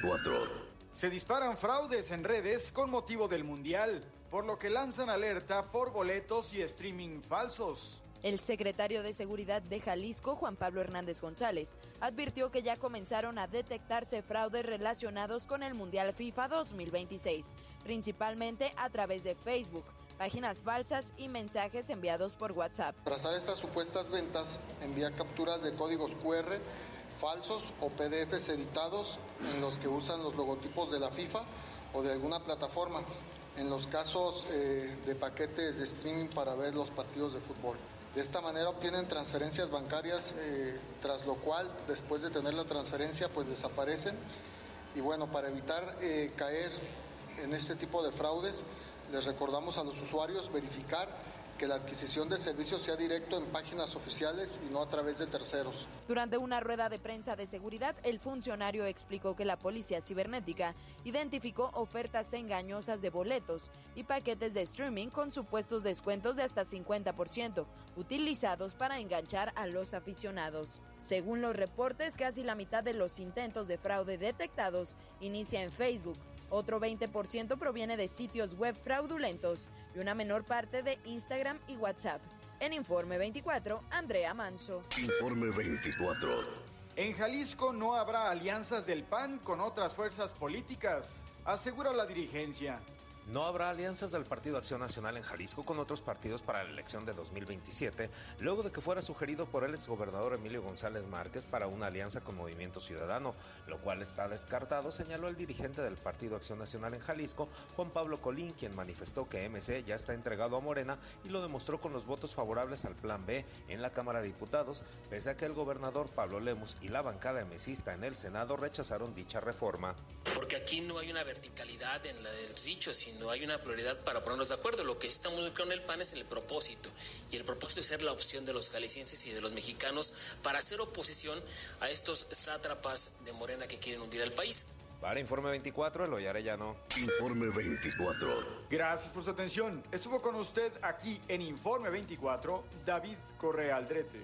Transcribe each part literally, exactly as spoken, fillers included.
veinticuatro. Se disparan fraudes en redes con motivo del Mundial, por lo que lanzan alerta por boletos y streaming falsos. El secretario de Seguridad de Jalisco, Juan Pablo Hernández González, advirtió que ya comenzaron a detectarse fraudes relacionados con el Mundial FIFA dos mil veintiséis, principalmente a través de Facebook, páginas falsas y mensajes enviados por WhatsApp. Trazar estas supuestas ventas, envía capturas de códigos cu erre falsos o pe de efes editados en los que usan los logotipos de la FIFA o de alguna plataforma, en los casos eh, de paquetes de streaming para ver los partidos de fútbol. De esta manera obtienen transferencias bancarias, eh, tras lo cual, después de tener la transferencia, pues desaparecen. Y bueno, para evitar eh, caer en este tipo de fraudes, les recordamos a los usuarios verificar que la adquisición de servicios sea directo en páginas oficiales y no a través de terceros. Durante una rueda de prensa de seguridad, el funcionario explicó que la Policía Cibernética identificó ofertas engañosas de boletos y paquetes de streaming con supuestos descuentos de hasta cincuenta por ciento, utilizados para enganchar a los aficionados. Según los reportes, casi la mitad de los intentos de fraude detectados inicia en Facebook, otro veinte por ciento proviene de sitios web fraudulentos y una menor parte de Instagram y WhatsApp. En Informe veinticuatro, Andrea Manso. Informe veinticuatro. En Jalisco no habrá alianzas del P A N con otras fuerzas políticas, asegura la dirigencia. No habrá alianzas del Partido Acción Nacional en Jalisco con otros partidos para la elección de dos mil veintisiete, luego de que fuera sugerido por el exgobernador Emilio González Márquez para una alianza con Movimiento Ciudadano, lo cual está descartado, señaló el dirigente del Partido Acción Nacional en Jalisco, Juan Pablo Colín, quien manifestó que eme ce ya está entregado a Morena y lo demostró con los votos favorables al Plan B en la Cámara de Diputados, pese a que el gobernador Pablo Lemus y la bancada emecista en el Senado rechazaron dicha reforma. Porque aquí no hay una verticalidad en la de los dichos, sino hay una prioridad para ponernos de acuerdo. Lo que sí estamos buscando en el P A N es el propósito, y el propósito es ser la opción de los jaliscienses y de los mexicanos para hacer oposición a estos sátrapas de Morena que quieren hundir al país. Para Informe veinticuatro, Eloy Arellano. Informe veinticuatro. Gracias por su atención. Estuvo con usted aquí en Informe veinticuatro, David Correa Aldrete.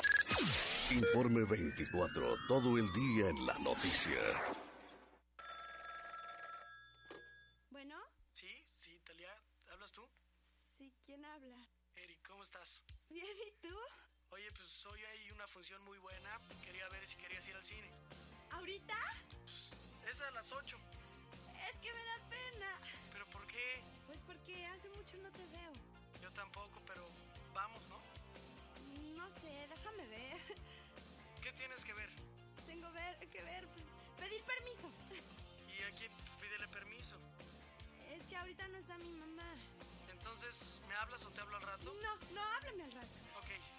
Informe veinticuatro, todo el día en la noticia. Bueno. Sí, sí, Talia, ¿hablas tú? Sí, ¿quién habla? Eri, ¿cómo estás? Bien, ¿y tú? Oye, pues hoy hay una función muy buena, quería ver si querías ir al cine. ¿Ahorita? Pues es a las ocho. Es que me da pena. ¿Pero por qué? Pues porque hace mucho no te veo. Yo tampoco, pero vamos, ¿no? No sé, déjame ver. ¿Qué tienes que ver? Tengo ver, que ver, pues pedir permiso. ¿Y a quién? Pues pídele permiso. Es que ahorita no está mi mamá. Entonces, ¿me hablas o te hablo al rato? No, no, háblame al rato. Ok.